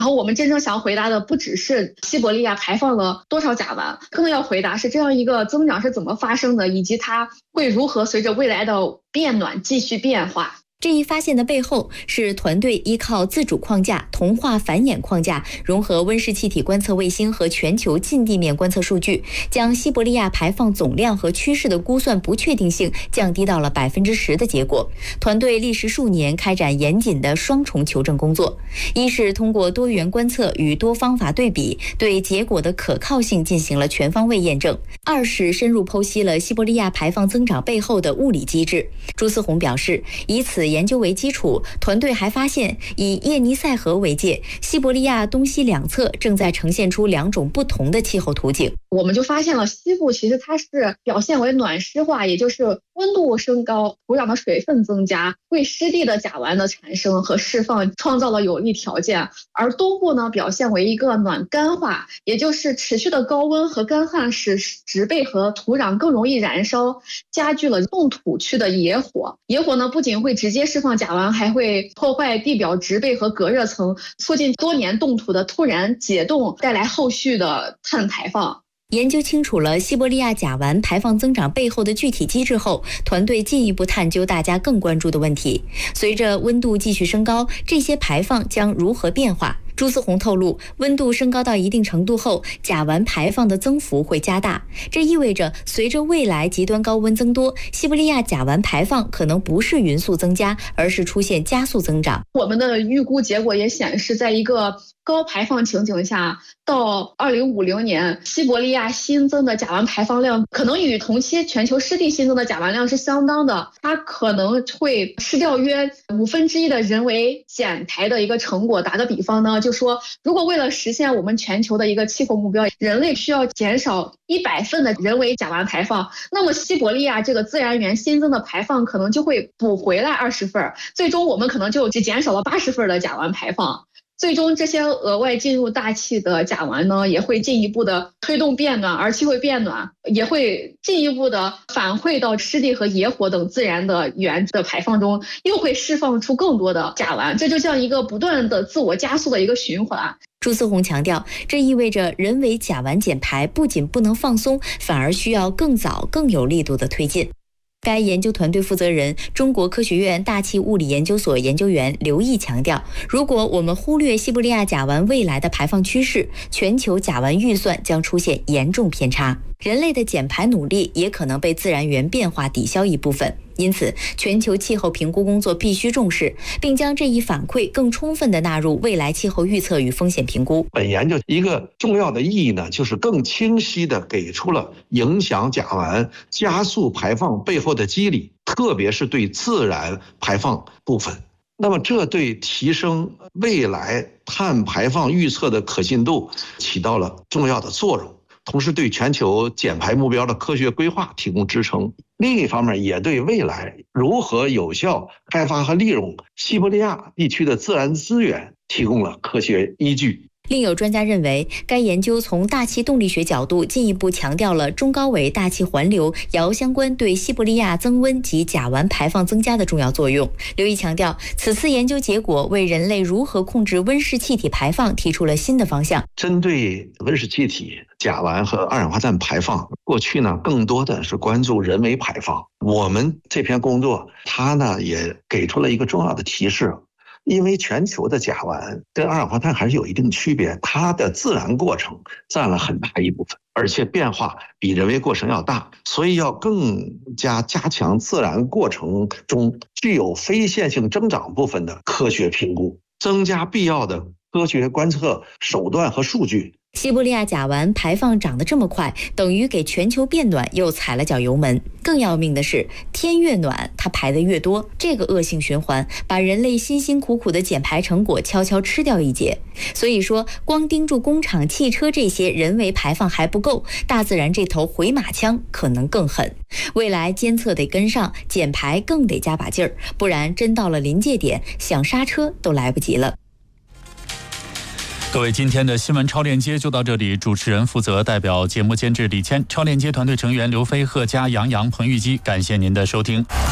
然后我们真正想回答的不只是西伯利亚排放了多少甲烷，更要回答是这样一个增长是怎么发生的，以及它会如何随着未来的变暖继续变化。 这一发现的背后是团队依靠自主框架、同化繁衍框架，融合温室气体观测卫星和全球近地面观测数据，将西伯利亚排放总量和趋势的估算不确定性降低到了10%的结果。团队历时数年开展严谨的双重求证工作，一是通过多元观测与多方法对比，对结果的可靠性进行了全方位验证；二是深入剖析了西伯利亚排放增长背后的物理机制。朱思宏表示，以此研究为基础，团队还发现，以叶尼塞河为界，西伯利亚东西两侧正在呈现出2种不同的气候图景。 我们就发现了西部其实它是表现为暖湿化，也就是温度升高，土壤的水分增加，为湿地的甲烷的产生和释放创造了有利条件。而东部呢，表现为一个暖干化，也就是持续的高温和干旱使植被和土壤更容易燃烧，加剧了冻土区的野火。野火呢，不仅会直接释放甲烷，还会破坏地表植被和隔热层，促进多年冻土的突然解冻，带来后续的碳排放。 研究清楚了西伯利亚甲烷排放增长背后的具体机制后，团队进一步探究大家更关注的问题：随着温度继续升高，这些排放将如何变化？朱思宏透露，温度升高到一定程度后，甲烷排放的增幅会加大，这意味着随着未来极端高温增多，西伯利亚甲烷排放可能不是匀速增加，而是出现加速增长。 我们的预估结果也显示，在一个高排放情景下，到2050年，西伯利亚新增的甲烷排放量可能与同期全球湿地新增的甲烷量是相当的，它可能会吃掉约1/5的人为减排的一个成果。打个比方呢，就说如果为了实现我们全球的一个气候目标，人类需要减少100份的人为甲烷排放，那么西伯利亚这个自然源新增的排放可能就会补回来20份，最终我们可能就只减少了80份的甲烷排放。最终这些额外进入大气的甲烷呢，也会进一步的推动变暖，而气会变暖也会进一步的反馈到湿地和野火等自然的源的排放中，又会释放出更多的甲烷，这就像一个不断的自我加速的一个循环。 朱思宏强调，这意味着人为甲烷减排不仅不能放松，反而需要更早更有力度的推进。该研究团队负责人、中国科学院大气物理研究所研究员刘毅强调，如果我们忽略西伯利亚甲烷未来的排放趋势，全球甲烷预算将出现严重偏差，人类的减排努力也可能被自然源变化抵消一部分。因此，全球气候评估工作必须重视，并将这一反馈更充分地纳入未来气候预测与风险评估。 本研究一个重要的意义呢，就是更清晰地给出了影响甲烷加速排放背后的机理，特别是对自然排放部分。那么这对提升未来碳排放预测的可信度起到了重要的作用，同时对全球减排目标的科学规划提供支撑。另一方面，也对未来如何有效开发和利用西伯利亚地区的自然资源提供了科学依据。 另有专家认为，该研究从大气动力学角度进一步强调了中高纬大气环流遥相关对西伯利亚增温及甲烷排放增加的重要作用。刘毅强调，此次研究结果为人类如何控制温室气体排放提出了新的方向。 针对温室气体、甲烷和二氧化碳排放，过去呢更多的是关注人为排放。我们这篇工作，它呢也给出了一个重要的提示。因为全球的甲烷跟二氧化碳还是有一定区别，它的自然过程占了很大一部分，而且变化比人为过程要大，所以要更加强自然过程中具有非线性增长部分的科学评估，增加必要的科学观测手段和数据。 西伯利亚甲烷排放涨得这么快，等于给全球变暖又踩了脚油门。更要命的是，天越暖，它排得越多，这个恶性循环把人类辛辛苦苦的减排成果悄悄吃掉一截。所以说，光盯住工厂、汽车这些人为排放还不够，大自然这头回马枪可能更狠。未来监测得跟上，减排更得加把劲儿，不然真到了临界点，想刹车都来不及了。 各位，今天的新闻超链接就到这里，主持人负责代表节目监制李谦，超链接团队成员刘飞、贺佳、杨洋、彭玉基，感谢您的收听。